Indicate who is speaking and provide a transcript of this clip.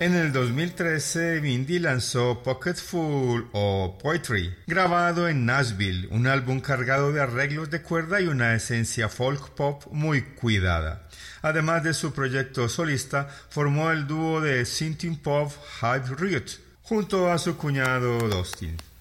Speaker 1: En el 2013, Mindy lanzó Pocketful o Poetry, grabado en Nashville, un álbum cargado de arreglos de cuerda y una esencia folk pop muy cuidada. Además de su proyecto solista, formó el dúo de synthpop Hype Riot, junto a su cuñado Dustin.